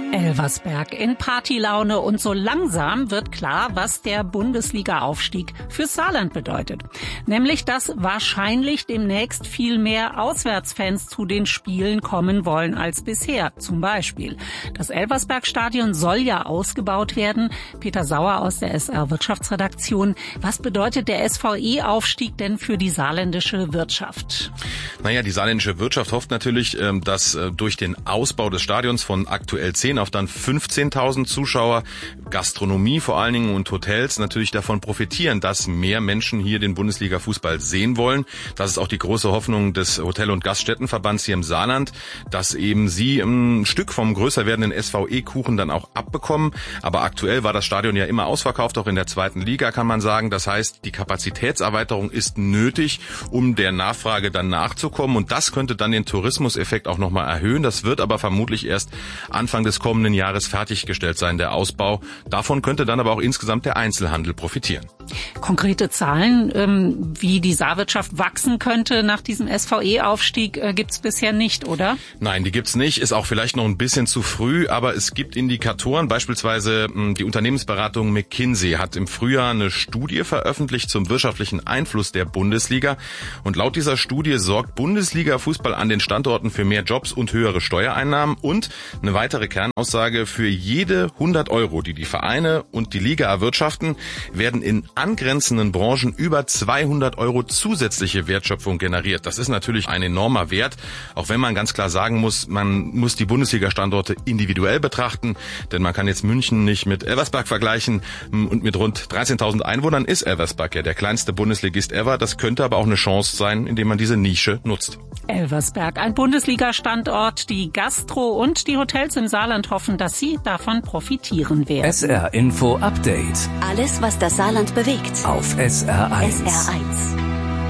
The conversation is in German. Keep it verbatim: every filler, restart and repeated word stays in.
Elversberg in Partylaune und so langsam wird klar, was der Bundesliga-Aufstieg fürs Saarland bedeutet. Nämlich, dass wahrscheinlich demnächst viel mehr Auswärtsfans zu den Spielen kommen wollen als bisher. Zum Beispiel. Das Elversberg-Stadion soll ja ausgebaut werden. Peter Sauer aus der S R-Wirtschaftsredaktion. Was bedeutet der S V E-Aufstieg denn für die saarländische Wirtschaft? Naja, die saarländische Wirtschaft hofft natürlich, dass durch den Ausbau des Stadions von aktuell zehn auf dann fünfzehntausend Zuschauer, Gastronomie vor allen Dingen und Hotels natürlich davon profitieren, dass mehr Menschen hier den Bundesliga-Fußball sehen wollen. Das ist auch die große Hoffnung des Hotel- und Gaststättenverbands hier im Saarland, dass eben sie ein Stück vom größer werdenden S V E-Kuchen dann auch abbekommen. Aber aktuell war das Stadion ja immer ausverkauft, auch in der zweiten Liga kann man sagen. Das heißt, die Kapazitätserweiterung ist nötig, um der Nachfrage dann nachzukommen. Und das könnte dann den Tourismuseffekt auch nochmal erhöhen. Das wird aber vermutlich erst Anfang des kommenden Jahres fertiggestellt sein, der Ausbau. Davon könnte dann aber auch insgesamt der Einzelhandel profitieren. Konkrete Zahlen, ähm, wie die Saarwirtschaft wachsen könnte nach diesem S V E-Aufstieg, äh, gibt's bisher nicht, oder? Nein, die gibt's nicht. Ist auch vielleicht noch ein bisschen zu früh, aber es gibt Indikatoren. Beispielsweise mh, die Unternehmensberatung McKinsey hat im Frühjahr eine Studie veröffentlicht zum wirtschaftlichen Einfluss der Bundesliga. Und laut dieser Studie sorgt Bundesliga-Fußball an den Standorten für mehr Jobs und höhere Steuereinnahmen. Und eine weitere Kernaussage: Für jede hundert Euro, die die Vereine und die Liga erwirtschaften, werden in angrenzenden Branchen über zweihundert Euro zusätzliche Wertschöpfung generiert. Das ist natürlich ein enormer Wert, auch wenn man ganz klar sagen muss, man muss die Bundesliga-Standorte individuell betrachten, denn man kann jetzt München nicht mit Elversberg vergleichen, und mit rund dreizehntausend Einwohnern ist Elversberg ja der kleinste Bundesligist ever. Das könnte aber auch eine Chance sein, indem man diese Nische nutzt. Elversberg, ein Bundesliga-Standort. Die Gastro- und die Hotels im Saarland hoffen, dass sie davon profitieren werden. S R Info Update. Alles, was das Saarland bewegt. Auf S R eins. S R eins.